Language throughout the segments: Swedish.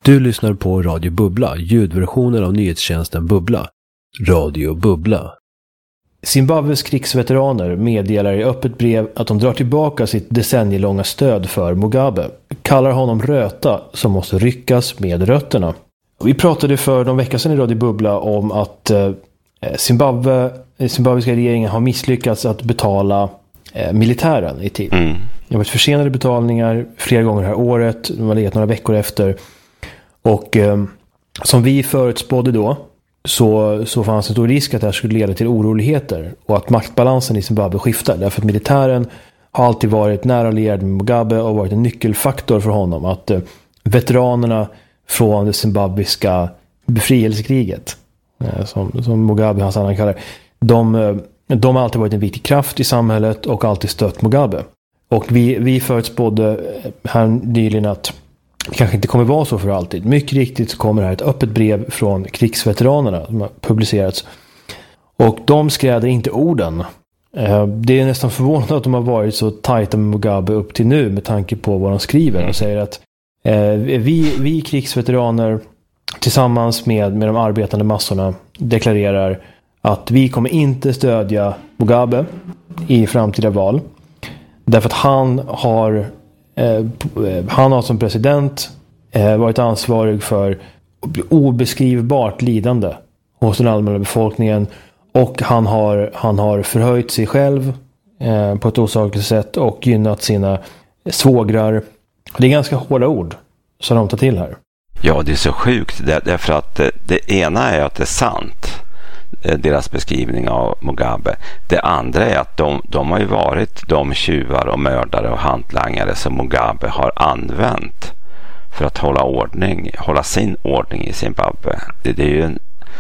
Du lyssnar på Radio Bubbla, ljudversionen av nyhetstjänsten Bubbla. Radio Bubbla. Zimbabwes krigsveteraner meddelar i öppet brev att de drar tillbaka sitt decennielånga stöd för Mugabe. Kallar honom röta som måste ryckas med rötterna. Vi pratade för någon vecka sedan i Radio Bubbla om att zimbabwiska regeringen har misslyckats att betala militären i tid. Det har varit försenade betalningar flera gånger det här året. De har legat några veckor efter. Och som vi förutspådde då så fanns en stor risk att det här skulle leda till oroligheter och att maktbalansen i Zimbabwe skiftar. Därför att militären har alltid varit nära allierad med Mugabe och varit en nyckelfaktor för honom. Att veteranerna från det zimbabwiska befrielsekriget, som Mugabe hans annan kallar, de har alltid varit en viktig kraft i samhället och alltid stött Mugabe. Och vi förutspådde här nyligen att det kanske inte kommer vara så för alltid. Mycket riktigt så kommer här ett öppet brev från krigsveteranerna som har publicerats. Och de skräder inte orden. Det är nästan förvånande att de har varit så tajta med Mugabe upp till nu med tanke på vad de skriver. De säger att vi krigsveteraner tillsammans med de arbetande massorna deklarerar att vi kommer inte stödja Mugabe i framtida val. Därför att han har som president varit ansvarig för obeskrivbart lidande hos den allmänna befolkningen, och han har förhöjt sig själv på ett osakligt sätt och gynnat sina svågrar. Det är ganska hårda ord som de tar till här. Ja, det är så sjukt därför att det ena är att det är sant, deras beskrivning av Mugabe. Det andra är att de har ju varit de tjuvar och mördare och hantlangare som Mugabe har använt för att hålla sin ordning i Zimbabwe. Det är ju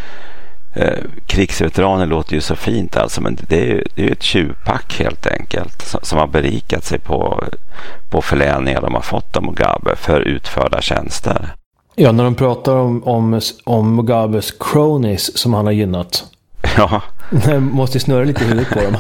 krigsveteraner låter ju så fint alltså, men det är ju ett tjuvpack helt enkelt som har berikat sig på förläningar de har fått av Mugabe för utförda tjänster. Ja, när de pratar om Mugabes cronies som han har gynnat. Ja. Måste snurra lite i huvudet på dem.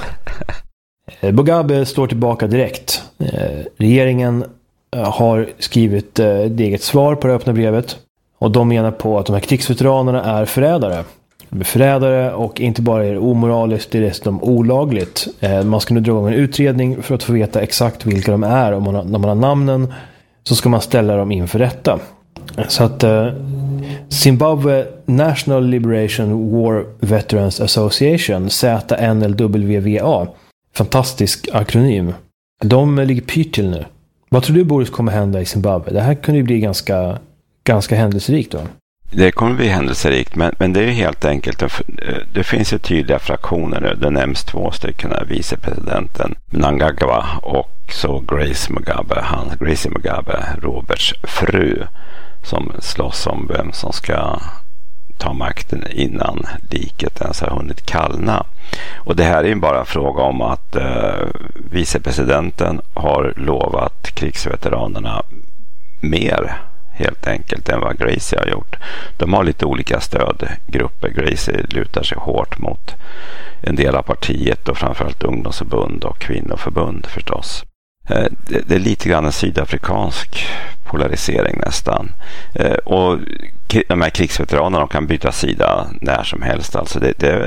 Mugabe slår tillbaka direkt. Regeringen har skrivit ett eget svar på det öppna brevet. Och de menar på att de här krigsveteranerna är förrädare. De är förrädare och inte bara är det omoraliskt, det är dessutom olagligt. Man ska nu dra igång en utredning för att få veta exakt vilka de är. Och när man har namnen så ska man ställa dem inför rätta. Så att Zimbabwe National Liberation War Veterans Association, ZNLWVA, fantastisk akronym. De ligger pyrt till nu. Vad tror du, Boris, kommer hända i Zimbabwe? Det här kunde ju bli ganska händelserikt då. Det kommer bli händelserikt, men det är ju helt enkelt, det finns ju tydliga fraktioner nu. Det nämns 2 stycken, vicepresidenten Mnangagwa och så Gracie Mugabe, Roberts fru, som slåss om vem som ska ta makten innan liket ens har hunnit kallna. Och det här är ju bara en fråga om att vicepresidenten har lovat krigsveteranerna mer helt enkelt än vad Gracie har gjort. De har lite olika stödgrupper. Gracie lutar sig hårt mot en del av partiet och framförallt ungdomsförbund och kvinnoförbund förstås. Det är lite grann en sydafrikansk polarisering nästan. Och de här krigsveteranerna kan byta sida när som helst. Alltså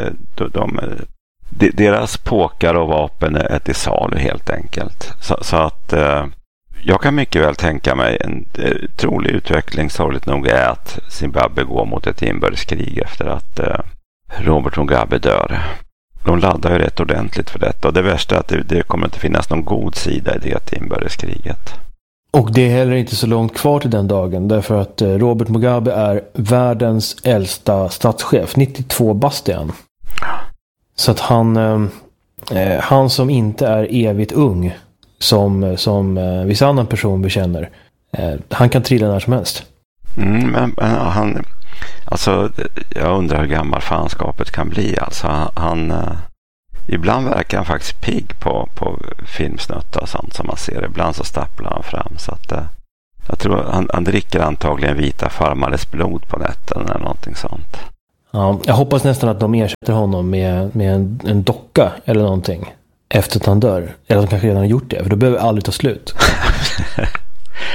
deras påkar och vapen är till salu helt enkelt. Så att jag kan mycket väl tänka mig en trolig utveckling, sorgligt nog, är att Zimbabwe går mot ett inbördeskrig efter att Robert Mugabe dör. De laddar ju rätt ordentligt för detta, och det värsta är att det kommer inte finnas någon god sida i det inbördeskriget. Och det är heller inte så långt kvar till den dagen, därför att Robert Mugabe är världens äldsta statschef, 92 bastian. Så att han som inte är evigt ung, som viss annan person bekänner, han kan trilla när som helst. Men han, alltså jag undrar hur gammal fanskapet kan bli. Alltså han ibland verkar han faktiskt pigg på filmsnuttar och sånt som man ser. Ibland så stapplar han fram, så att jag tror han dricker antagligen vita farmares blod på nätten eller någonting sånt. Ja, jag hoppas nästan att de ersätter honom med en docka eller någonting efter att han dör. Eller att de kanske redan har gjort det, för då behöver aldrig ta slut.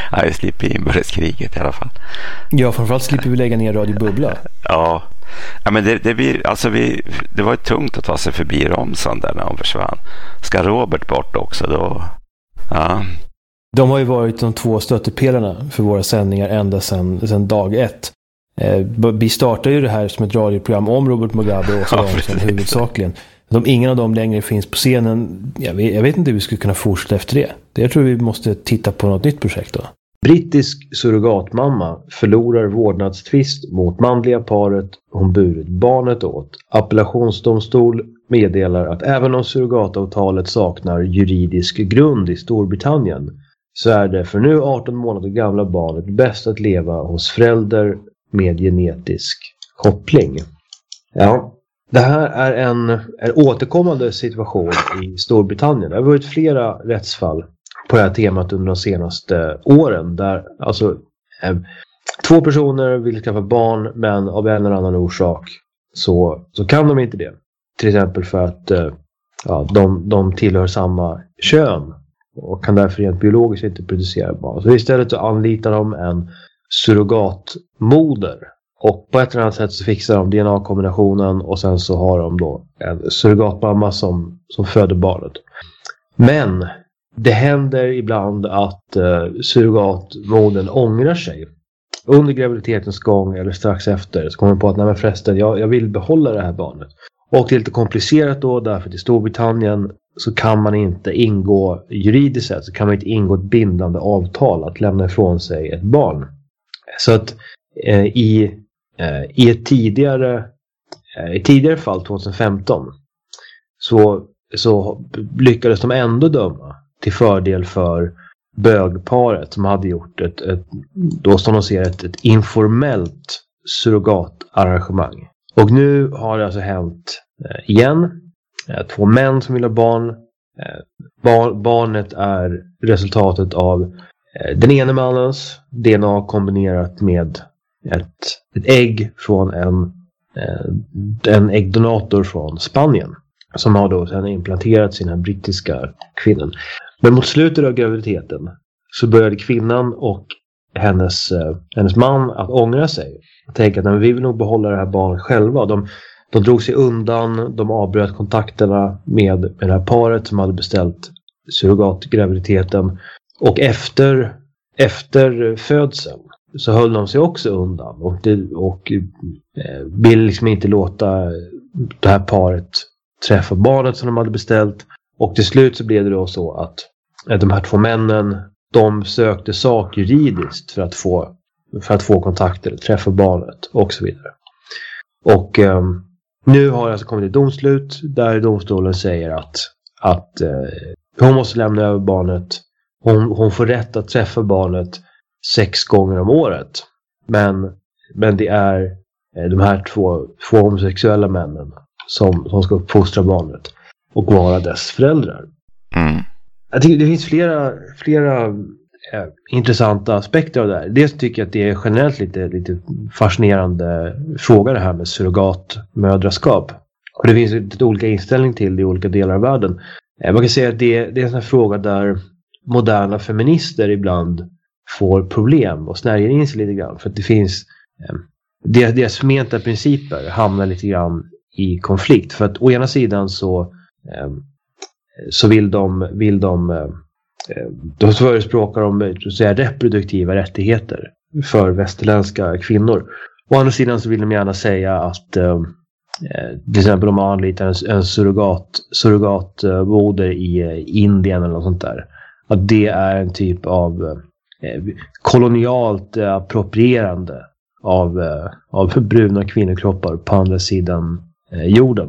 Ja, vi slipper inbördeskriget i alla fall. Ja, framförallt slipper vi lägga ner Radio Bubbla. Ja, men det blir, alltså det var ju tungt att ta sig förbi Romsan där när hon försvann. Ska Robert bort också då? Ja. De har ju varit de 2 stöttepelarna för våra sändningar ända sedan dag 1. Vi startade ju det här som ett radioprogram om Robert Mugabe och Romsan huvudsakligen. Om ingen av dem längre finns på scenen, jag vet inte hur vi skulle kunna fortsätta efter det. Jag tror vi måste titta på något nytt projekt då. Brittisk surrogatmamma förlorar vårdnadstvist mot manliga paret hon burit barnet åt. Appellationsdomstol meddelar att även om surrogatavtalet saknar juridisk grund i Storbritannien så är det för nu 18 månader gamla barnet bäst att leva hos förälder med genetisk koppling. Ja, det här är en återkommande situation i Storbritannien. Det har varit flera rättsfall på det här temat under de senaste åren där alltså 2 personer vill skaffa barn men av en eller annan orsak så kan de inte det. Till exempel för att de tillhör samma kön och kan därför rent biologiskt inte producera barn. Så istället så anlitar de en surrogatmoder och på ett eller annat sätt så fixar de DNA-kombinationen och sen så har de då en surrogatmamma som föder barnet. Men det händer ibland att surrogatmodern ångrar sig. Under graviditetens gång eller strax efter så kommer man på att nej men förresten, jag vill behålla det här barnet. Och det är lite komplicerat då därför att i Storbritannien så kan man inte ingå juridiskt sett så kan man inte ingå ett bindande avtal att lämna ifrån sig ett barn. Så att i ett tidigare fall 2015 så lyckades de ändå döma till fördel för bögparet som hade gjort ett informellt surrogatarrangemang. Och nu har det alltså hänt igen. 2 män som vill ha barn. Barnet är resultatet av den ene mannens DNA kombinerat med ett ägg från en äggdonator från Spanien som har då sedan implanterat sin här brittiska kvinnan. Men mot slutet av graviditeten så började kvinnan och hennes man att ångra sig. Och tänka att vi vill nog behålla det här barnet själva. De drog sig undan, de avbröt kontakterna med det här paret som hade beställt surrogatgraviditeten. Och efter födseln så höll de sig också undan och ville liksom inte låta det här paret träffa barnet som de hade beställt. Och till slut så blev det då så att de här 2 männen, de sökte sak juridiskt för att få kontakter, träffa barnet och så vidare. Och nu har det alltså kommit ett domslut där domstolen säger att hon måste lämna över barnet. Hon får rätt att träffa barnet 6 gånger om året. Men det är de här två homosexuella männen som ska uppfostra barnet och vara dess föräldrar. Mm. Jag tycker det finns flera intressanta aspekter av det här. Dels tycker jag att det är generellt lite fascinerande fråga det här med surrogatmödraskap. Och det finns lite olika inställning till det i olika delar av världen. Man kan säga att det är en sån här fråga där moderna feminister ibland får problem och snärjer in sig lite grann. För att det finns deras förmenta principer hamnar lite grann i konflikt. För att å ena sidan så vill de förespråkar om reproduktiva rättigheter för västerländska kvinnor. Å andra sidan så vill de gärna säga att till exempel om man anlitar en surrogatmoder i Indien eller något sånt där, att det är en typ av kolonialt approprierande av bruna kvinnokroppar på andra sidan jorden.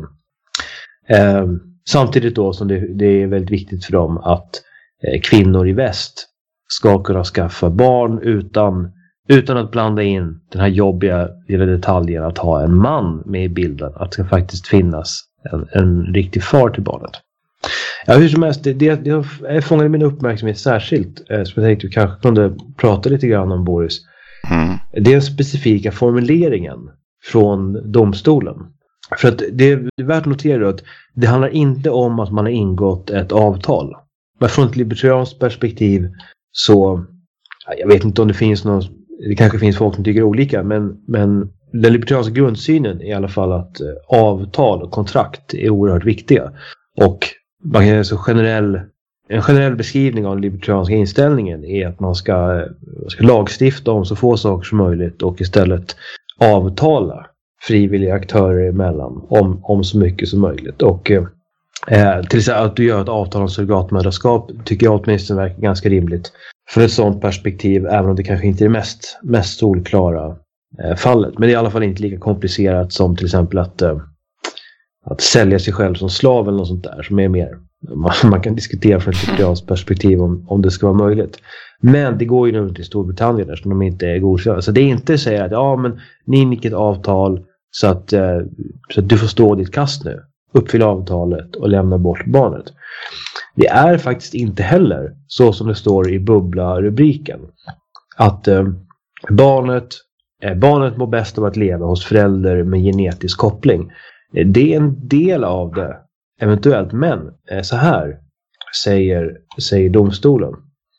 Samtidigt då som det är väldigt viktigt för dem att kvinnor i väst ska kunna skaffa barn utan att blanda in den här jobbiga lilla detaljen att ha en man med i bilden. Att det ska faktiskt finnas en riktig far till barnet. Ja, hur som helst, det fångade min uppmärksamhet särskilt. Så jag tänkte att vi kanske kunde prata lite grann om, Boris. Mm. Det är den specifika formuleringen från domstolen. För att det är värt att notera att det handlar inte om att man har ingått ett avtal. Men från ett libertarianskt perspektiv så jag vet inte om det finns någon, det kanske finns folk som tycker olika, men den libertarianska grundsynen är i alla fall att avtal och kontrakt är oerhört viktiga. Och man kan säga en generell beskrivning av den libertarianska inställningen är att man ska lagstifta om så få saker som möjligt och istället avtala frivilliga aktörer emellan om så mycket som möjligt. Och till exempel att du gör ett avtal om surrogatmödraskap tycker jag åtminstone verkar ganska rimligt för ett sådant perspektiv, även om det kanske inte är det mest solklara fallet. Men det är i alla fall inte lika komplicerat som till exempel att sälja sig själv som slav eller något sånt där, som är mer, man kan diskutera från ett libertarianskt perspektiv om det ska vara möjligt. Men det går ju nu till Storbritannien där som de inte är godkända. Så det är inte så att men ni ingick ett avtal så att du får stå ditt kast nu, uppfylla avtalet och lämna bort barnet. Det är faktiskt inte heller så som det står i bubbla-rubriken, att barnet mår bäst av att leva hos förälder med genetisk koppling. Det är en del av det eventuellt, men så här säger domstolen.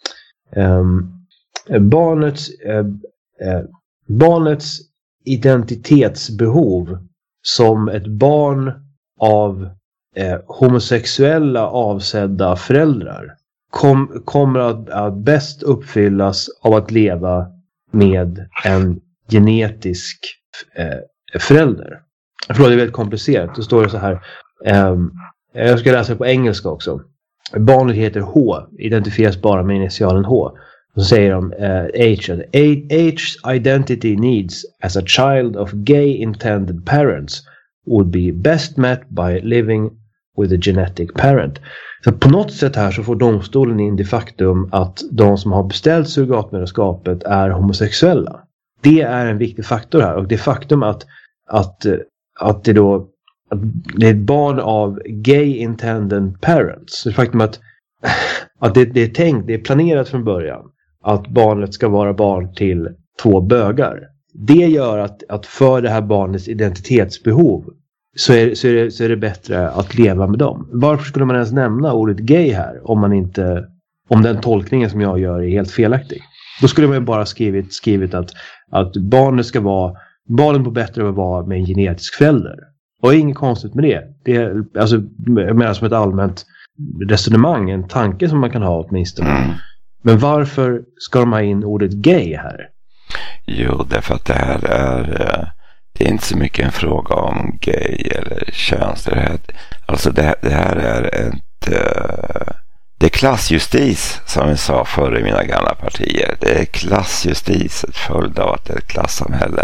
Barnets identitetsbehov som ett barn av homosexuella avsedda föräldrar kommer att bäst uppfyllas av att leva med en genetisk förälder. Förlåt, det är väldigt komplicerat. Då står det så här. Jag ska läsa det på engelska också. Barnet heter H, identifieras bara med initialen H. Så säger de H's identity needs as a child of gay intended parents would be best met by living with a genetic parent. Så på något sätt här så får domstolen in det faktum att de som har beställt surrogatmödraskapet är homosexuella. Det är en viktig faktor här, och det faktum att det är ett barn av gay intended parents. Det faktum att det är planerat från början att barnet ska vara barn till 2 bögar. Det gör att för det här barnets identitetsbehov så är det bättre att leva med dem. Varför skulle man ens nämna ordet gay här om den tolkningen som jag gör är helt felaktig? Då skulle man ju bara skrivit att barnet på bättre att vara med en genetisk förälder. Och inget konstigt med det. Det är alltså mer som ett allmänt resonemang, en tanke som man kan ha åtminstone. Men varför ska de ha in ordet gay här? Jo, därför att det här det är inte så mycket en fråga om gay eller könsrätt. Alltså det här är det är klassjustis, som jag sa förr i mina gamla partier. Det är klassjustis, ett följd av att det är ett klassamhälle.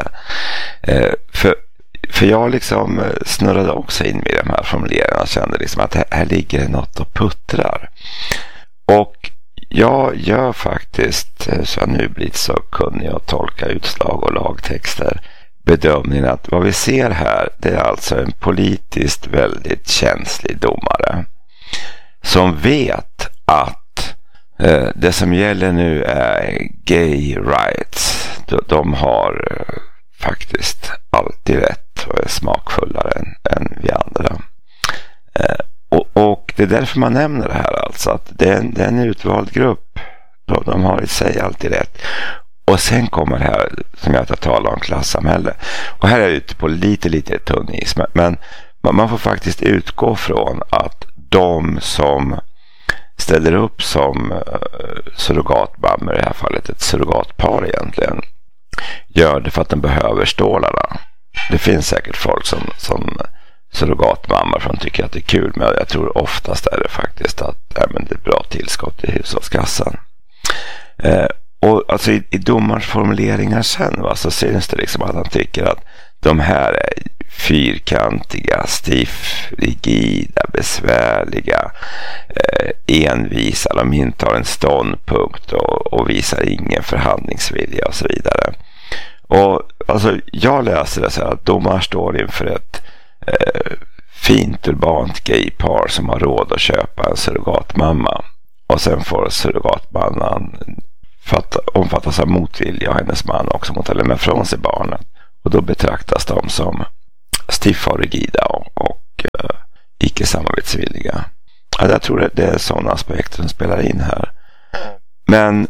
För jag liksom snurrade också in med de här formuleringarna och kände liksom att här ligger något och puttrar. Och jag gör faktiskt, så jag nu blivit så kunnig att tolka utslag och lagtexter, bedömningen att vad vi ser här, det är alltså en politiskt väldigt känslig domare som vet att det som gäller nu är gay rights. De har faktiskt alltid rätt och är smakfullare än vi andra. Och det är därför man nämner det här, alltså att det är en utvald grupp. De har i sig alltid rätt. Och sen kommer det här som jag talar om, klassamhälle. Och här är jag ute på lite tunn is. Men man får faktiskt utgå från att de som ställer upp som surrogatmammor, i det här fallet ett surrogatpar egentligen, gör det för att de behöver stålarna. Det finns säkert folk som surrogatmammor som tycker att det är kul, men jag tror oftast är det faktiskt att det är ett bra tillskott i hushållskassan. Och alltså i domarens formuleringar sen så syns det liksom att han tycker att de här är fyrkantiga, rigida, besvärliga, envisa. De intar en ståndpunkt och visar ingen förhandlingsvilja och så vidare. Och alltså jag läser det så här att domaren står inför ett fint urbant gaypar som har råd att köpa en surrogatmamma, och sen får surrogatmamman omfattas av motvilja och hennes man också mot att lämna från sig barnet, och då betraktas de som stiffa och rigida och icke samarbetsvilliga. Jag tror det är sådana aspekter som spelar in här. Men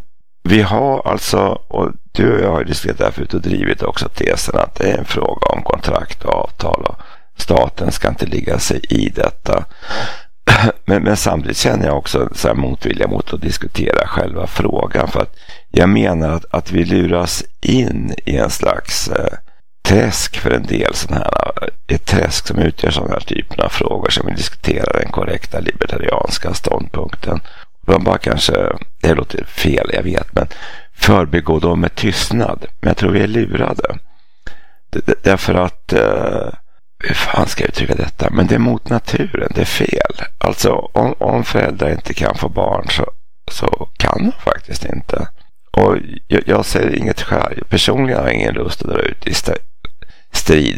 vi har alltså, och du och jag har diskuterat det här förut och drivit också tesen att det är en fråga om kontrakt och avtal och staten ska inte ligga sig i detta. Men samtidigt känner jag också så här motvilja mot att diskutera själva frågan, för att jag menar att vi luras in i en slags träsk för en del sådana här, ett träsk som utgör sådana här typer av frågor som vi diskuterar den korrekta libertarianska ståndpunkten. De bara kanske, det låter fel, jag vet, men förbigå dem med tystnad. Men jag tror vi är lurade. Därför att hur fan ska jag uttrycka detta? Men det är mot naturen, det är fel. Alltså om föräldrar inte kan få barn så kan de faktiskt inte. Och jag ser inget skäl. Personligen har jag ingen lust att dra ut i strid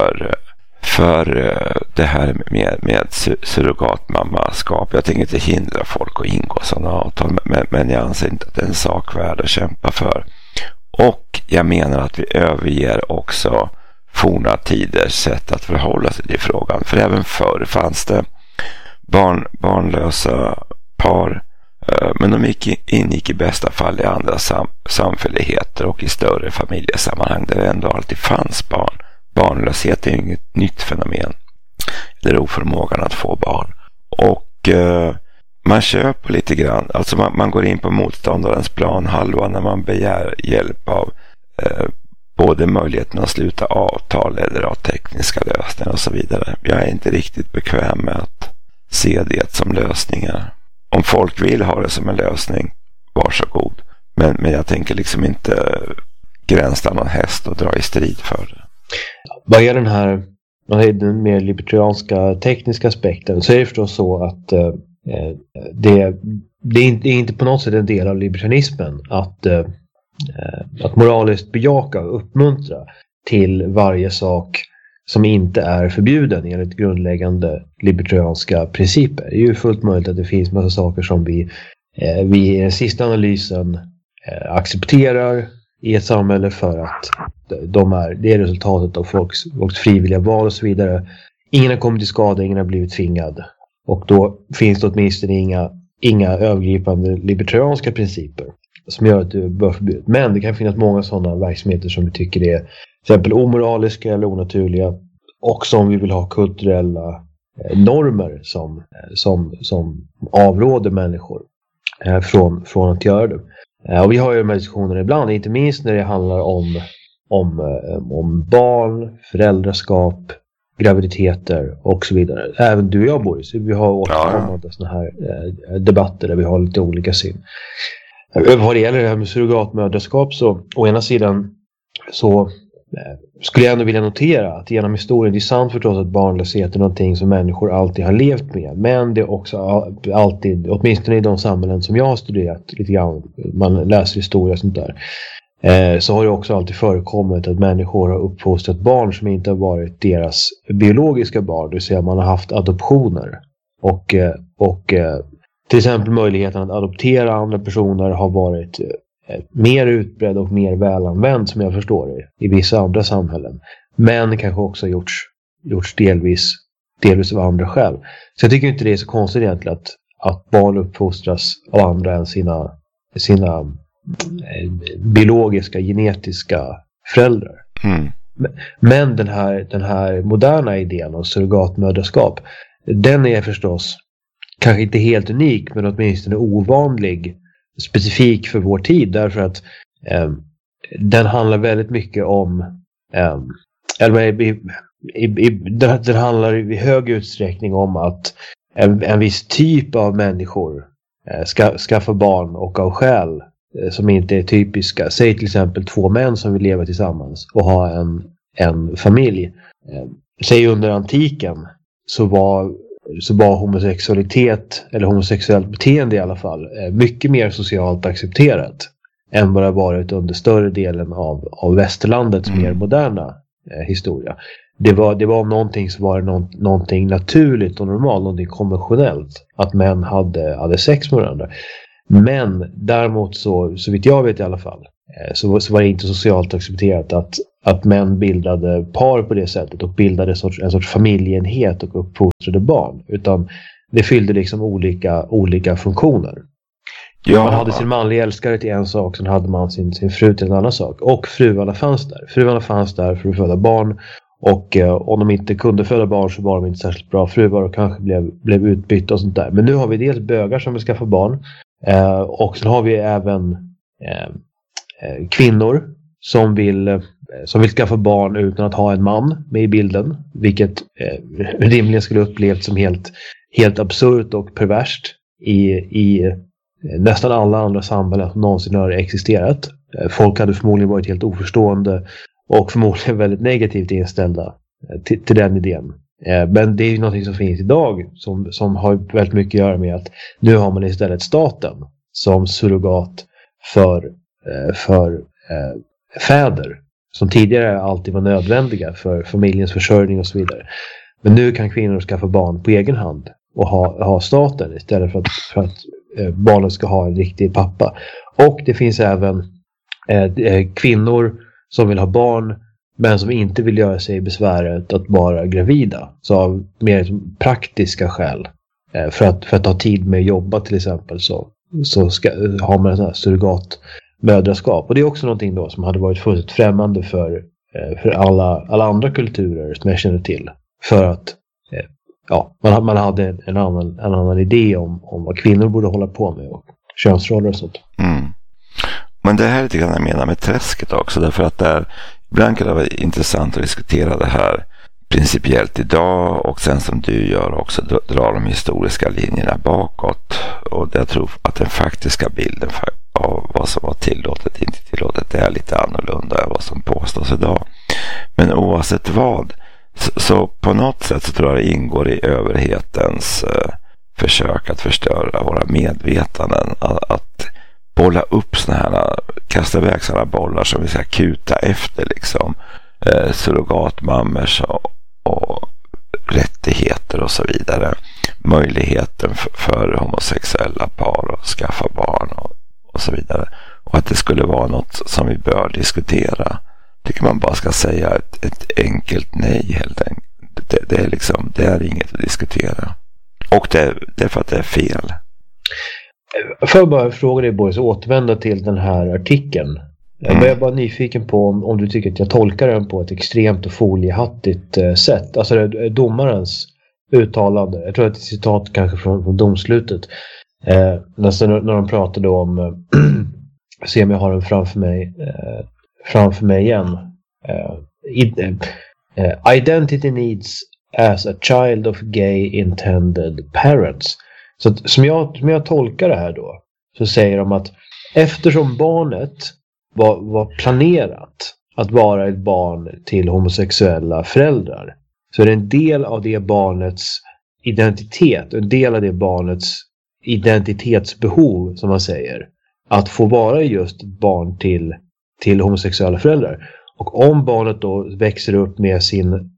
för det här med surrogatmammaskap. Jag tänker inte hindra folk att ingå sådana avtal, men jag anser inte att det är en sak värd att kämpa för. Och jag menar att vi överger också forna tiders sätt att förhålla sig till frågan. För även förr fanns det barnlösa par, men de ingick i bästa fall i andra samfälligheter och i större familjesammanhang där det ändå alltid fanns barn. Barnlöshet är ju inget nytt fenomen, eller oförmågan att få barn. Och man köper lite grann, alltså man går in på motståndarens planhalva när man begär hjälp av både möjligheten att sluta avtal eller av tekniska lösningar och så vidare. Jag är inte riktigt bekväm med att se det som lösningar. Om folk vill ha det som en lösning, varsågod. Men jag tänker liksom inte gränsa någon häst och dra i strid för det. Vad är den mer libertarianska tekniska aspekten, så är det förstås så att det är inte på något sätt en del av libertarianismen att moraliskt bejaka och uppmuntra till varje sak som inte är förbjuden enligt grundläggande libertarianska principer. Det är ju fullt möjligt att det finns massa saker som vi i den sista analysen accepterar i ett samhälle för att det är resultatet av folks frivilliga val och så vidare. Ingen har kommit till skada, ingen har blivit tvingad. Och då finns det åtminstone inga övergripande libertarianska principer som gör att det bör förbjudas. Men det kan finnas många sådana verksamheter som vi tycker är till exempel omoraliska eller onaturliga, och som vi vill ha kulturella normer som avråder människor från att göra det. Och vi har ju de här diskussionerna ibland, inte minst när det handlar om barn, föräldraskap, graviditeter och så vidare. Även du och jag, Boris, vi har återkommande såna här debatter där vi har lite olika syn. Vad det gäller det här med surrogatmödraskap, så å ena sidan så skulle jag ändå vilja notera att genom historien, det är sant förstås att barnlöshet är någonting som människor alltid har levt med, men det är också alltid, åtminstone i de samhällen som jag har studerat lite grann, man läser historia och sånt där, så har det också alltid förekommit att människor har uppfostrat barn som inte har varit deras biologiska barn, det vill säga man har haft adoptioner och till exempel möjligheten att adoptera andra personer har varit mer utbredd och mer välanvänd, som jag förstår det, i vissa andra samhällen. Men kanske också gjorts delvis av andra skäl. Så jag tycker inte det är så konstigt egentligen att barn uppfostras av andra än sina biologiska, genetiska föräldrar. Mm. Men den här moderna idén av surrogatmödraskap, den är förstås kanske inte helt unik, men åtminstone ovanlig, specifik för vår tid, därför att den handlar väldigt mycket om den handlar i hög utsträckning om att en viss typ av människor ska skaffa barn, och av skäl som inte är typiska. Säg till exempel 2 män som vill leva tillsammans och ha en familj. Säg under antiken så var homosexualitet, eller homosexuellt beteende i alla fall, mycket mer socialt accepterat än vad det har varit under större delen av västerlandets mer moderna historia. Det var någonting som var någonting naturligt och normalt, någonting konventionellt, att män hade sex med varandra. Men däremot så vitt jag vet i alla fall, så var det inte socialt accepterat att män bildade par på det sättet och bildade en sorts familjeenhet och uppfostrade barn, utan det fyllde liksom olika funktioner. Ja. Man hade sin manliga älskare till en sak, sen hade man sin fru till en annan sak. Och fruarna fanns där. Fruarna fanns där för att föda barn. Och om de inte kunde föda barn så var de inte särskilt bra fruar och kanske blev utbytta och sånt där. Men nu har vi dels bögar som vill skaffa barn. Och sen har vi även kvinnor som vill skaffa barn utan att ha en man med i bilden. Vilket rimligen skulle upplevas som helt absurt och perverst i nästan alla andra samhällen som någonsin har existerat. Folk hade förmodligen varit helt oförstående och förmodligen väldigt negativt inställda till den idén. Men det är ju något som finns idag som har väldigt mycket att göra med att nu har man istället staten som surrogat för fäder som tidigare alltid var nödvändiga för familjens försörjning och så vidare. Men nu kan kvinnor skaffa barn på egen hand och ha staten istället för att barnen ska ha en riktig pappa. Och det finns även kvinnor som vill ha barn men som inte vill göra sig besväret att vara gravida. Så av mer praktiska skäl. För att ha tid med att jobba till exempel så har man en sån här surrogatmödraskap. Och det är också någonting då som hade varit fullständigt främmande för alla andra kulturer som jag känner till. För att man hade en annan idé om vad kvinnor borde hålla på med och könsroller och sånt. Mm. Men det här är lite grann jag menar med träsket också, därför att ibland kan det vara intressant att diskutera det här principiellt idag och sen som du gör också dra de historiska linjerna bakåt, och jag tror att den faktiska bilden av vad som var tillåtet inte tillåtet är lite annorlunda än vad som påstås idag. Men oavsett vad, så på något sätt så tror jag det ingår i överhetens försök att förstöra våra medvetanden, att bolla upp kasta iväg sådana bollar som vi ska kuta efter liksom surrogatmammers och rättigheter och så vidare, möjligheten för homosexuella par att skaffa barn och så vidare, och att det skulle vara något som vi bör diskutera. Tycker man bara ska säga ett enkelt nej helt enkelt. Det är inget att diskutera, och det är för att det är fel. Får jag bara fråga dig, Boris, och återvända till den här artikeln. Jag är bara nyfiken på om du tycker att jag tolkar den på ett extremt och foliehattigt sätt. Alltså domarens uttalande, jag tror att det är ett citat kanske från domslutet. När de pratade om se om jag har den framför mig igen. Identity needs as a child of gay intended parents. Så som jag tolkar det här då, så säger de att eftersom barnet var planerat att vara ett barn till homosexuella föräldrar, så är det en del av det barnets identitet, en del av det barnets identitetsbehov, som man säger, att få vara just ett barn till homosexuella föräldrar. Och om barnet då växer upp med sin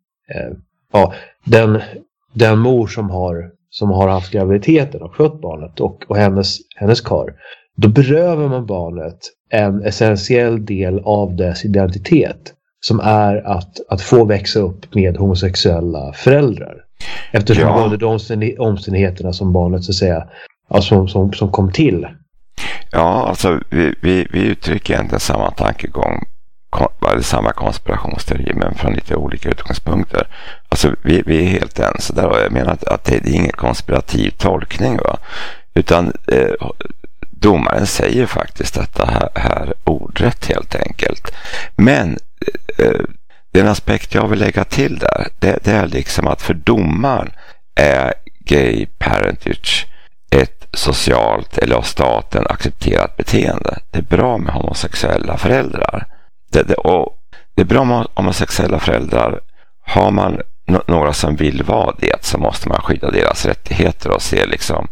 den mor som har haft graviditeten och fött barnet och hennes karl, då berövar man barnet en essentiell del av dess identitet, som är att få växa upp med homosexuella föräldrar. Eftersom det var de omständigheterna som barnet, så att säga, som kom till. Ja, alltså vi uttrycker egentligen samma tankegång, samma konspirationsteori, men från lite olika utgångspunkter. Alltså vi är helt ense där, och jag menar att det är ingen konspirativ tolkning, va? Utan domaren säger faktiskt detta här ordrätt helt enkelt. Men den aspekt jag vill lägga till där, det är liksom att för domaren är gay parentage ett socialt eller av staten accepterat beteende. Det är bra med homosexuella föräldrar. Och det är bra med homosexuella föräldrar. Har man några som vill vara det, så måste man skydda deras rättigheter och se liksom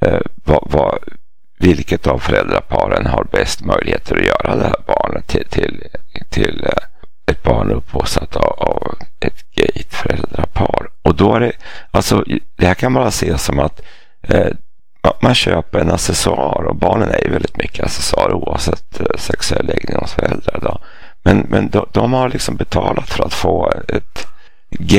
vilket av föräldraparen har bäst möjligheter att göra det här barnet till ett barn uppfostrat av ett gayt föräldrapar. Och då är det, alltså det här kan bara ses som att man köper en accessoar, och barnen är ju väldigt mycket accessoar oavsett sexuell läggning hos föräldrar då. Men de har liksom betalat för att få ett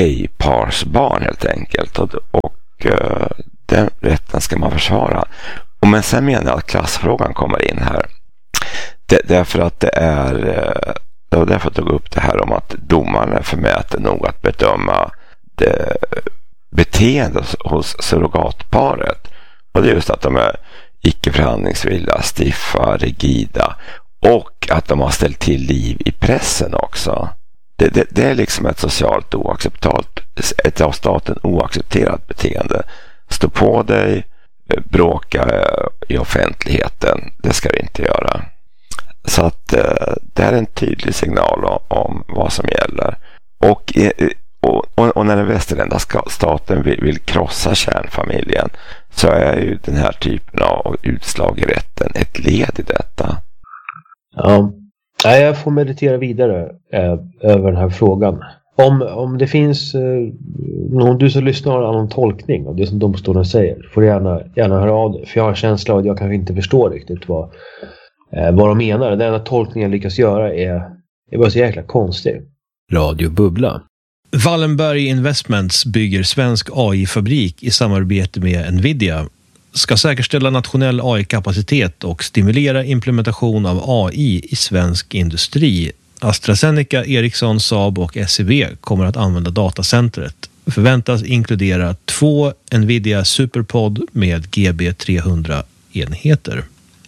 gaypars barn helt enkelt, och den rätten ska man försvara. Men sen menar jag att klassfrågan kommer in här. Därför att det var därför jag tog upp det här om att domaren är förmäten nog att bedöma det beteendet hos surrogatparet. Och det är just att de är icke-förhandlingsvilliga, stiffa, rigida och att de har ställt till liv i pressen också. Det är liksom ett socialt oacceptabelt, ett av staten oaccepterat beteende. Stå på dig, bråka i offentligheten, det ska du inte göra. Så att det är en tydlig signal om vad som gäller. Och när den västerländska staten vill krossa kärnfamiljen, så är ju den här typen av utslag i rätten ett led i detta. Ja, jag får meditera vidare över den här frågan. Om det finns någon du som lyssnar har en annan tolkning av det som domstolen säger, får du gärna höra av dig. För jag har en känsla av att jag kanske inte förstår riktigt vad de menar. Den enda tolkningen jag lyckas göra är bara så jäkla konstig. Radio Bubbla. Wallenberg Investments bygger svensk AI-fabrik i samarbete med Nvidia. Ska säkerställa nationell AI-kapacitet och stimulera implementation av AI i svensk industri. AstraZeneca, Ericsson, Saab och SEB kommer att använda datacentret. Förväntas inkludera 2 Nvidia Superpod med GB300-enheter.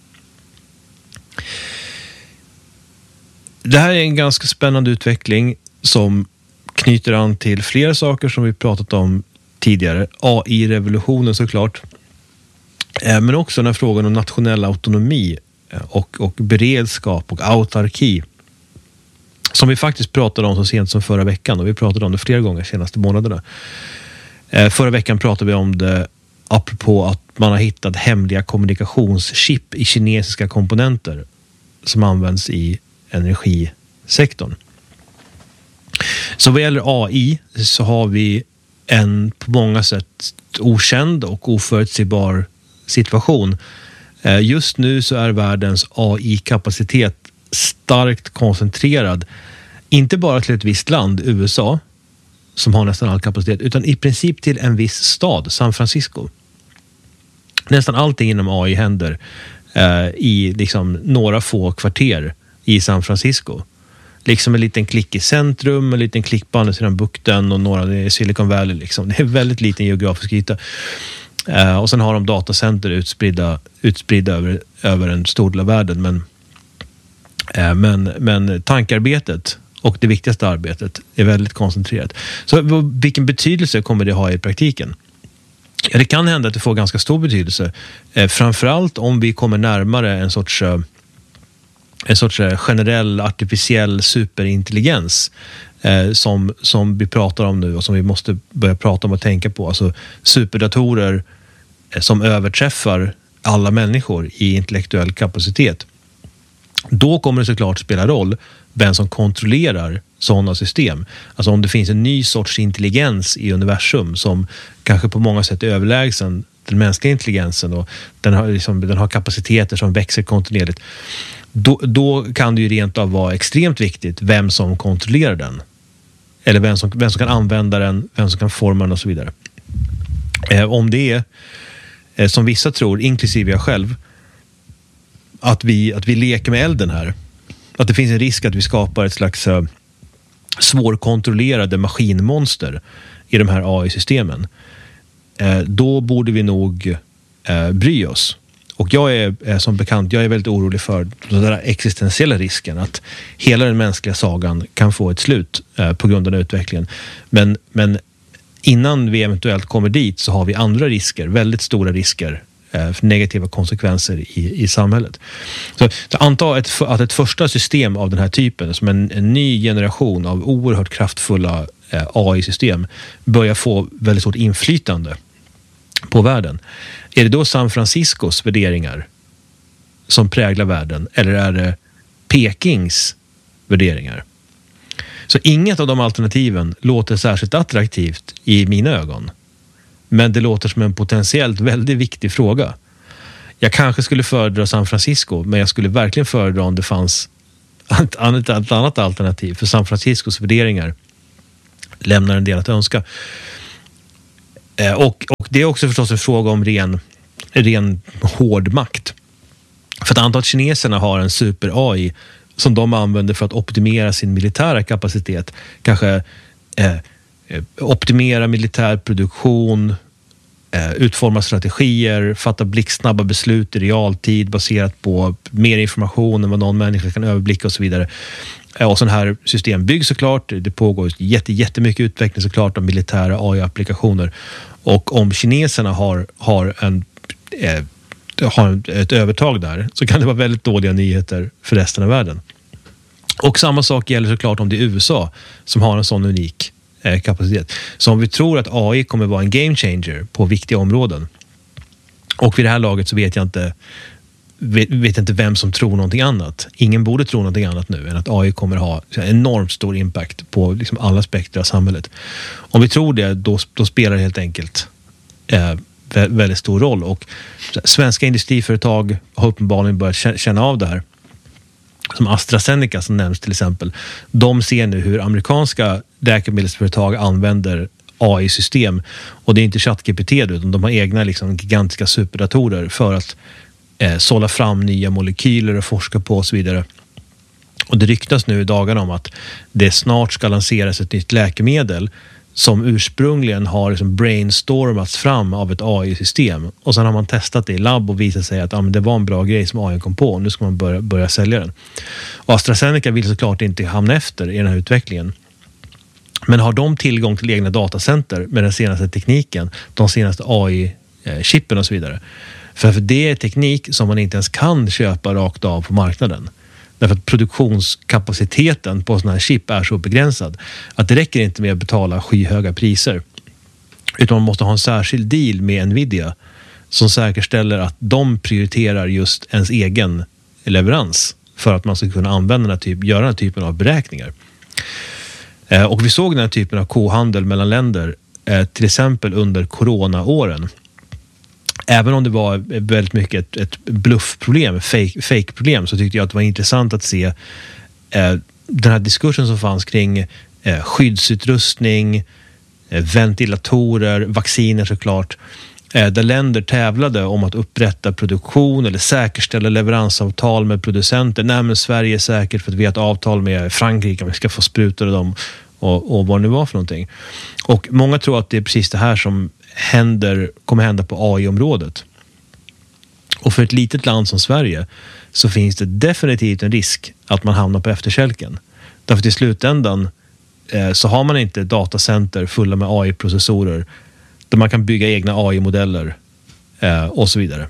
Det här är en ganska spännande utveckling som knyter an till flera saker som vi pratat om tidigare. AI-revolutionen såklart. Men också den här frågan om nationell autonomi och beredskap och autarki. Som vi faktiskt pratade om så sent som förra veckan, och vi pratade om det flera gånger de senaste månaderna. Förra veckan pratade vi om det apropå att man har hittat hemliga kommunikationschip i kinesiska komponenter som används i energisektorn. Så vad gäller AI så har vi en på många sätt okänd och oförutsägbar situation. Just nu så är världens AI-kapacitet starkt koncentrerad, inte bara till ett visst land, USA, som har nästan all kapacitet, utan i princip till en viss stad, San Francisco. Nästan allting inom AI händer i liksom några få kvarter i San Francisco. Liksom en liten klick i centrum, en liten klick på andra sidan bukten och några i Silicon Valley. Liksom. Det är väldigt liten geografisk yta. Och sen har de datacenter utspridda över en stor del av världen. Men tankarbetet och det viktigaste arbetet är väldigt koncentrerat. Så vilken betydelse kommer det ha i praktiken? Ja, det kan hända att det får ganska stor betydelse. Framförallt om vi kommer närmare en sorts generell artificiell superintelligens som vi pratar om nu och som vi måste börja prata om och tänka på. Alltså superdatorer som överträffar alla människor i intellektuell kapacitet. Då kommer det såklart spela roll vem som kontrollerar sådana system. Alltså om det finns en ny sorts intelligens i universum som kanske på många sätt är överlägsen den mänskliga intelligensen och den har kapaciteter som växer kontinuerligt. Då kan det ju rent av vara extremt viktigt vem som kontrollerar den. Eller vem som kan använda den, vem som kan forma den och så vidare. Om det är, som vissa tror, inklusive jag själv, att vi leker med elden här. Att det finns en risk att vi skapar ett slags svårkontrollerade maskinmonster i de här AI-systemen. Då borde vi nog bry oss. Och jag är som bekant, jag är väldigt orolig för den där existentiella risken att hela den mänskliga sagan kan få ett slut på grund av den utvecklingen. Men innan vi eventuellt kommer dit så har vi andra risker, väldigt stora risker för negativa konsekvenser i samhället. Så anta att ett första system av den här typen, som en ny generation av oerhört kraftfulla AI-system, börjar få väldigt stort inflytande på världen. Är det då San Franciscos värderingar som präglar världen, eller är det Pekings värderingar? Så inget av de alternativen låter särskilt attraktivt i mina ögon. Men det låter som en potentiellt väldigt viktig fråga. Jag kanske skulle föredra San Francisco, men jag skulle verkligen föredra om det fanns ett annat alternativ. För San Franciscos värderingar lämnar en del att önska. Och det är också förstås en fråga om ren ren hård makt. För att antalet kineserna har en super-AI som de använder för att optimera sin militära kapacitet. Kanske optimera militär produktion, utforma strategier, fatta blixtsnabba beslut i realtid baserat på mer information än vad någon människa kan överblicka och så vidare. Och sådana här system byggs såklart. Det pågår jättemycket utveckling såklart av militära AI-applikationer. Och om kineserna har ett övertag där, så kan det vara väldigt dåliga nyheter för resten av världen. Och samma sak gäller såklart om det är USA som har en sån unik kapacitet. Så om vi tror att AI kommer vara en game changer på viktiga områden, och vid det här laget så vet jag inte vem som tror någonting annat. Ingen borde tro någonting annat nu än att AI kommer ha enormt stor impact på liksom alla spektra av samhället. Om vi tror det, då spelar det helt enkelt väldigt stor roll. Och svenska industriföretag har uppenbarligen börjat känna av det här. Som AstraZeneca som nämns till exempel. De ser nu hur amerikanska läkemedelsföretag använder AI-system. Och det är inte ChatGPT utan de har egna liksom gigantiska superdatorer för att sålla fram nya molekyler och forska på och så vidare. Och det ryktas nu i dagarna om att det snart ska lanseras ett nytt läkemedel som ursprungligen har liksom brainstormats fram av ett AI-system. Och sen har man testat det i labb och visat sig att det var en bra grej som AI kom på. Nu ska man börja sälja den. Och AstraZeneca vill såklart inte hamna efter i den här utvecklingen. Men har de tillgång till egna datacenter med den senaste tekniken, de senaste AI-chippen och så vidare. För det är teknik som man inte ens kan köpa rakt av på marknaden. Därför att produktionskapaciteten på sådana här chip är så begränsad att det räcker inte med att betala skyhöga priser. Utan man måste ha en särskild deal med Nvidia som säkerställer att de prioriterar just ens egen leverans för att man ska kunna använda göra den här typen av beräkningar. Och vi såg den här typen av kohandel mellan länder till exempel under coronaåren. Även om det var väldigt mycket ett bluffproblem, fake-problem, så tyckte jag att det var intressant att se den här diskursen som fanns kring skyddsutrustning, ventilatorer, vacciner såklart, där länder tävlade om att upprätta produktion eller säkerställa leveransavtal med producenter. Nej, men Sverige är säkert för att vi har ett avtal med Frankrike om vi ska få sprutor och dem och vad det nu var för någonting. Och många tror att det är precis det här som kommer hända på AI-området. Och för ett litet land som Sverige så finns det definitivt en risk att man hamnar på efterkälken. Därför till slutändan så har man inte datacenter fulla med AI-processorer där man kan bygga egna AI-modeller och så vidare.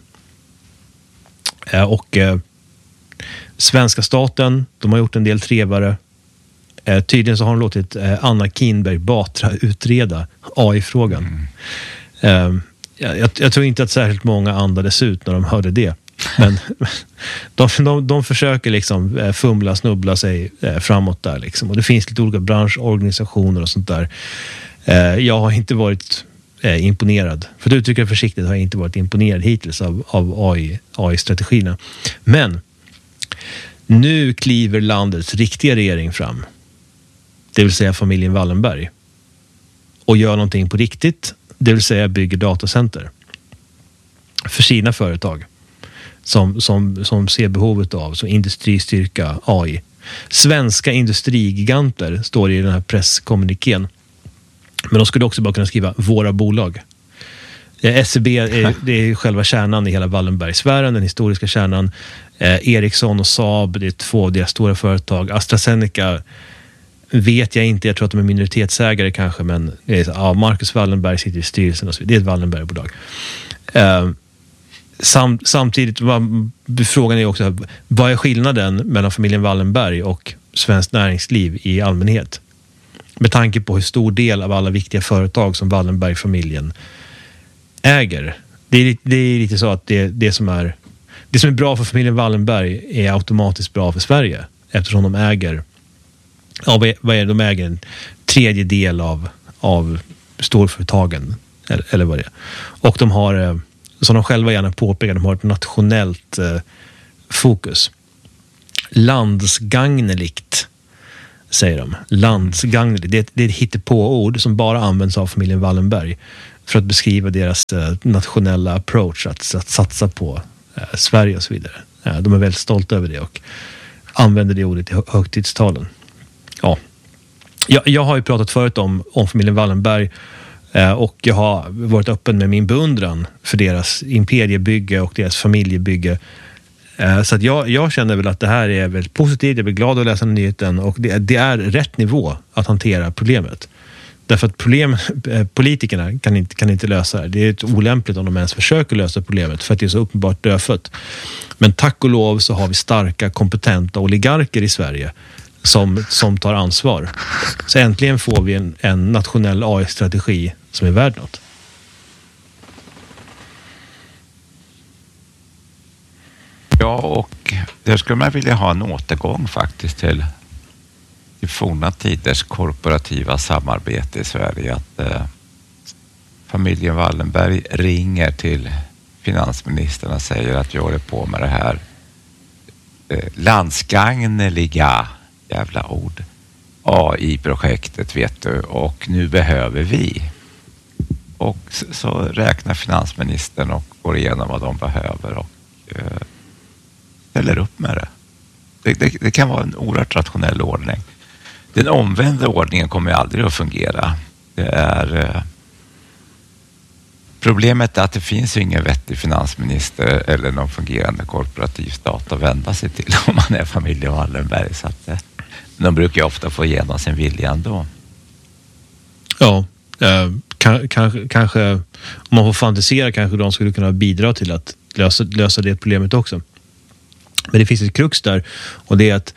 Och svenska staten, de har gjort en del trevare. Tydligen så har de låtit Anna Kinberg Batra utreda AI-frågan. Jag tror inte att särskilt många andades ut när de hörde det. Men de försöker liksom snubbla sig framåt där liksom. Och det finns lite olika branschorganisationer och sånt där. Jag har inte varit imponerad. För att uttrycka det försiktigt har jag inte varit imponerad hittills av AI-strategierna. Men nu kliver landets riktiga regering fram. Det vill säga familjen Wallenberg. Och gör någonting på riktigt. Det vill säga bygger datacenter. För sina företag. Som ser behovet av. Som industristyrka AI. Svenska industrigiganter står i den här presskommunikén. Men de skulle också bara kunna skriva våra bolag. SEB det är själva kärnan i hela Wallenbergsfären. Den historiska kärnan. Ericsson och Saab, det är två av deras stora företag. AstraZeneca vet jag inte, jag tror att de är minoritetsägare kanske, men Marcus Wallenberg sitter i styrelsen och så vidare. Det är ett Wallenbergbolag. Samtidigt, frågan är också, vad är skillnaden mellan familjen Wallenberg och svenskt näringsliv i allmänhet? Med tanke på hur stor del av alla viktiga företag som Wallenberg-familjen äger. Det är lite så att det som är bra för familjen Wallenberg är automatiskt bra för Sverige. Eftersom de äger de äger en tredjedel av storföretagen eller vad det är. Och de har, som de själva gärna påpekar, de har ett nationellt fokus. Landsgagneligt, säger de. Landsgagneligt. Det är ett hittepåord som bara används av familjen Wallenberg för att beskriva deras nationella approach att satsa på Sverige och så vidare. De är väldigt stolta över det och använder det ordet i högtidstalen. Ja. Jag har ju pratat förut om familjen Wallenberg och jag har varit öppen med min beundran för deras imperiebygge och deras familjebygge. Så att jag känner väl att det här är väldigt positivt. Jag blir glad att läsa nyheten och det är rätt nivå att hantera problemet. Därför att politikerna kan inte lösa det. Det är olämpligt om de ens försöker lösa problemet för att det är så uppenbart dödfött. Men tack och lov så har vi starka, kompetenta oligarker i Sverige som tar ansvar. Så äntligen får vi en nationell AI-strategi som är värd något. Ja, och där skulle man vilja ha en återgång faktiskt till forna tiders korporativa samarbete i Sverige. Att familjen Wallenberg ringer till finansministern och säger att jag håller på med det här landsgagneliga jävla ord AI-projektet, vet du, och nu behöver vi. Och så räknar finansministern och går igenom vad de behöver och ställer upp med det. Det kan vara en oerhört rationell ordning. Den omvända ordningen kommer aldrig att fungera. Det är problemet är att det finns ju ingen vettig finansminister eller någon fungerande korporativ stat att vända sig till om man är familjen Wallenberg. Så att, de brukar ju ofta få igenom sin vilja ändå. Ja, kanske om man får fantisera kanske de skulle kunna bidra till att lösa det problemet också. Men det finns ett krux där och det är att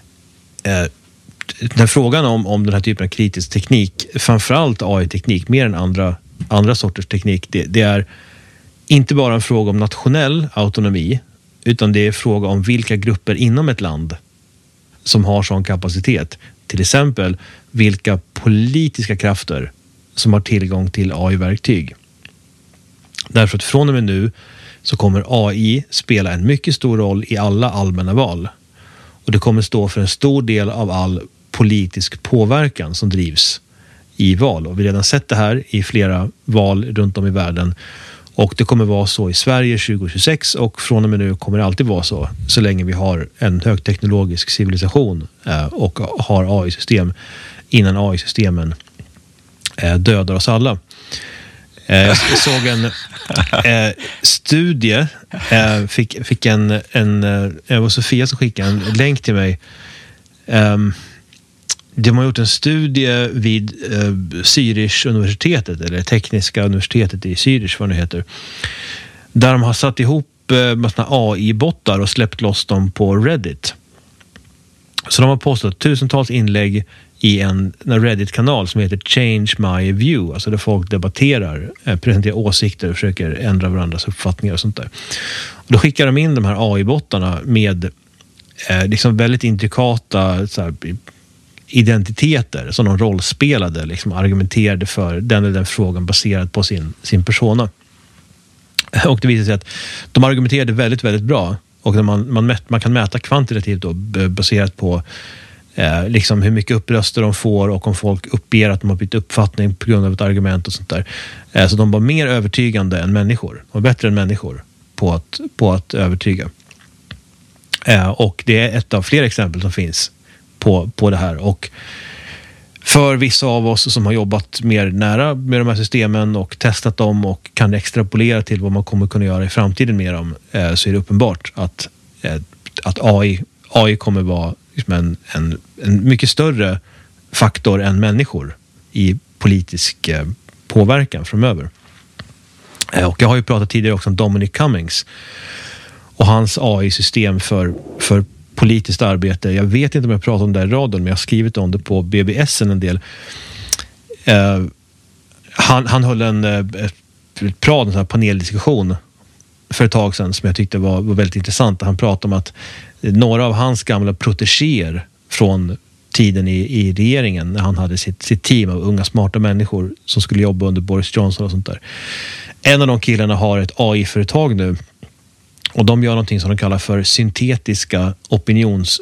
den frågan om den här typen av kritisk teknik, framförallt AI-teknik, mer än andra sorters teknik, det är inte bara en fråga om nationell autonomi, utan det är en fråga om vilka grupper inom ett land som har sån kapacitet. Till exempel vilka politiska krafter som har tillgång till AI-verktyg. Därför att från och med nu så kommer AI spela en mycket stor roll i alla allmänna val. Och det kommer stå för en stor del av all politisk påverkan som drivs i val. Och vi har redan sett det här i flera val runt om i världen. Och det kommer vara så i Sverige 2026 och från och med nu kommer det alltid vara så länge vi har en högteknologisk civilisation och har AI-system innan AI-systemen dödar oss alla. Jag såg en studie, fick det var Sofia som skickade en länk till mig. De har gjort en studie vid Zürich-universitetet, eller Tekniska universitetet i Zürich, vad det heter. Där de har satt ihop massa AI-bottar och släppt loss dem på Reddit. Så de har postat tusentals inlägg i en Reddit-kanal som heter Change My View, alltså där folk debatterar, presenterar åsikter och försöker ändra varandras uppfattningar och sånt där. Och då skickar de in de här AI-bottarna med liksom väldigt intrikata så här, identiteter som de rollspelade, liksom argumenterade för den eller den frågan baserat på sin persona. Och det visade sig att de argumenterade väldigt, väldigt bra. Och man kan mäta kvantitativt då, baserat på liksom hur mycket uppröster de får och om folk uppger att de har bytt uppfattning på grund av ett argument och sånt där. Så de var mer övertygande än människor. De var bättre än människor på att övertyga. Och det är ett av flera exempel som finns på det här. Och för vissa av oss som har jobbat mer nära med de här systemen och testat dem och kan extrapolera till vad man kommer kunna göra i framtiden med dem, så är det uppenbart att AI kommer vara liksom en mycket större faktor än människor i politisk påverkan framöver. Och jag har ju pratat tidigare också om Dominic Cummings och hans AI-system för politiskt arbete. Jag vet inte om jag pratar om det i radion, men jag har skrivit om det på BBS en del. Han höll en sån här paneldiskussion för ett tag sedan som jag tyckte var väldigt intressant. Han pratade om att några av hans gamla protegéer från tiden i regeringen, när han hade sitt team av unga smarta människor som skulle jobba under Boris Johnson och sånt där. En av de killarna har ett AI-företag nu och de gör någonting som de kallar för syntetiska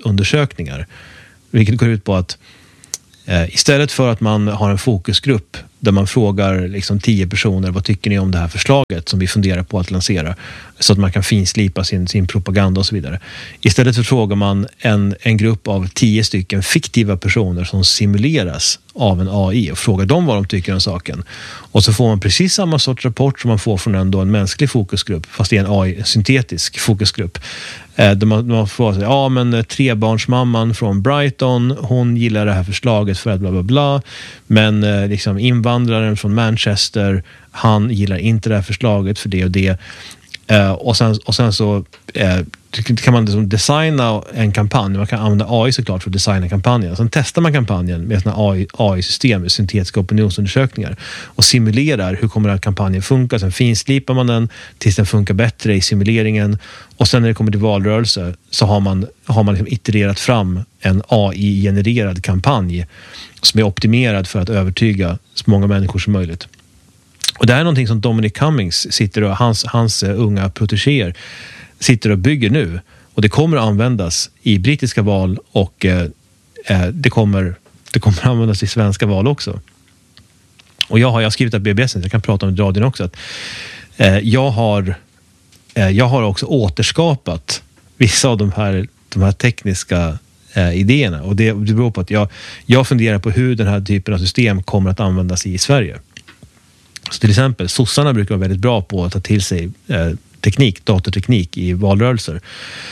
opinionsundersökningar. Vilket går ut på att istället för att man har en fokusgrupp där man frågar liksom 10 personer, vad tycker ni om det här förslaget som vi funderar på att lansera, så att man kan finslipa sin propaganda och så vidare. Istället så frågar man en grupp av 10 stycken fiktiva personer som simuleras av en AI och frågar dem vad de tycker om saken. Och så får man precis samma sorts rapport som man får från en mänsklig fokusgrupp, fast det är en AI, en syntetisk fokusgrupp. Där man får säga, ja men trebarnsmamman från Brighton, hon gillar det här förslaget för att bla bla bla, men liksom invandraren från Manchester, han gillar inte det här förslaget för det och det. Och sen så kan man liksom designa en kampanj. Man kan använda AI såklart för att designa kampanjen. Sen testar man kampanjen med såna AI-system, med syntetiska opinionsundersökningar, och simulerar hur kommer den här kampanjen funka. Sen finslipar man den tills den funkar bättre i simuleringen, och sen när det kommer till valrörelse så har man liksom itererat fram en AI-genererad kampanj som är optimerad för att övertyga så många människor som möjligt. Och det här är någonting som Dominic Cummings sitter och hans unga protégéer sitter och bygger nu. Och det kommer att användas i brittiska val, och det kommer att användas i svenska val också. Och jag har skrivit att BBS, jag kan prata om det i radion också, att jag har också återskapat vissa av de här tekniska idéerna. Och det beror på att jag funderar på hur den här typen av system kommer att användas i Sverige. Så till exempel, sossarna brukar vara väldigt bra på att ta till sig datorteknik i valrörelser.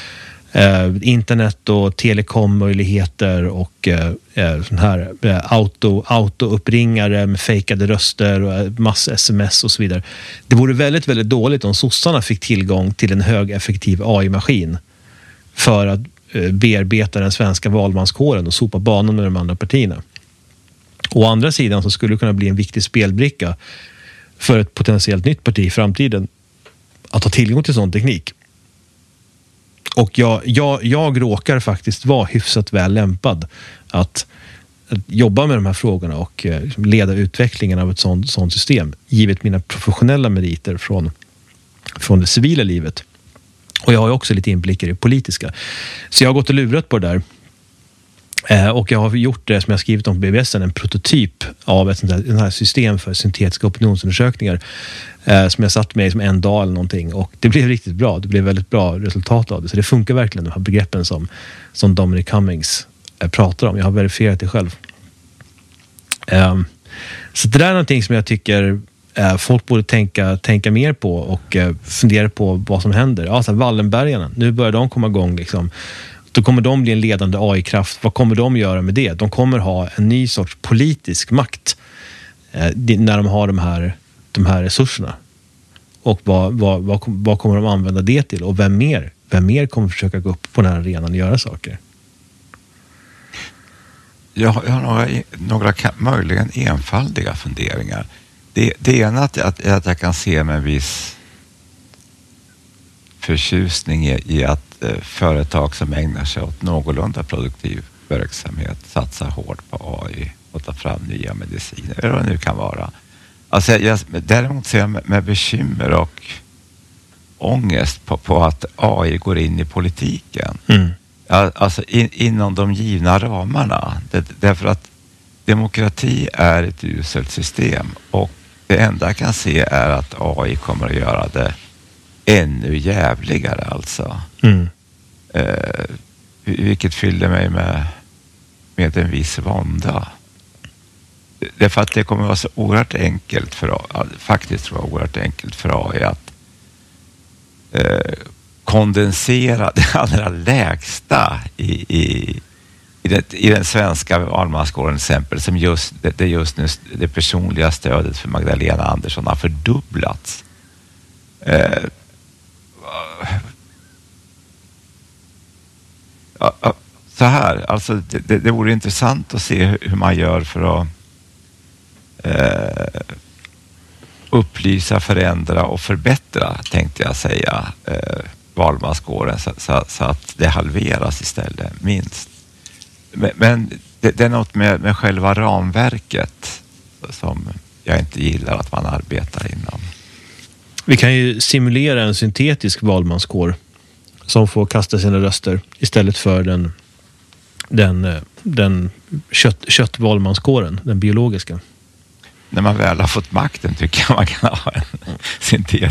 Internet och telekommöjligheter och sån här autouppringare med fejkade röster och massa sms och så vidare. Det vore väldigt, väldigt dåligt om sossarna fick tillgång till en högeffektiv AI-maskin för att bearbeta den svenska valmanskåren och sopa banan med de andra partierna. Å andra sidan så skulle det kunna bli en viktig spelbricka för ett potentiellt nytt parti i framtiden att ha tillgång till sån teknik. Och jag råkar faktiskt vara hyfsat väl lämpad att jobba med de här frågorna och leda utvecklingen av ett sånt system, givet mina professionella meriter från det civila livet. Och jag har ju också lite inblickar i politiska. Så jag har gått och lurat på det där. Och jag har gjort det som jag skrivit om på BBS, en prototyp av den här system för syntetiska opinionsundersökningar som jag satt med som en dag eller någonting, och det blev riktigt bra. Det blev väldigt bra resultat av det, så det funkar verkligen, de här begreppen som Dominic Cummings pratar om. Jag har verifierat det själv. Så det där är någonting som jag tycker folk borde tänka mer på och fundera på vad som händer. Ja, så Wallenbergarna, nu börjar de komma igång liksom. Då kommer de bli en ledande AI-kraft. Vad kommer de göra med det? De kommer ha en ny sorts politisk makt när de har de här resurserna. Och vad kommer de använda det till? Och vem mer kommer försöka gå upp på den här arenan och göra saker? Jag har några möjligen enfaldiga funderingar. Det ena är att jag kan se med en viss förtjusning i att företag som ägnar sig åt någorlunda produktiv verksamhet satsar hårt på AI och tar fram nya mediciner, eller vad det nu kan vara. Alltså däremot ser jag med bekymmer och ångest på att AI går in i politiken. Alltså inom de givna ramarna. Därför att demokrati är ett uselt system, och det enda jag kan se är att AI kommer att göra det ännu jävligare alltså. Vilket fyller mig med en viss vånda. Därför att det kommer att vara så oerhört enkelt oerhört enkelt för AI att kondensera det allra lägsta i den svenska valmanskåren till exempel, som just nu det personliga stödet för Magdalena Andersson har fördubblats. Så här, alltså det vore intressant att se hur man gör för att upplysa, förändra och förbättra, tänkte jag säga, valmanskåren så att det halveras istället, minst. Men det är något med själva ramverket som jag inte gillar att man arbetar inom. Vi kan ju simulera en syntetisk valmanskår som får kasta sina röster istället för den köttvalmanskåren, den biologiska. när man väl har fått makten tycker jag man kan ha sin tes.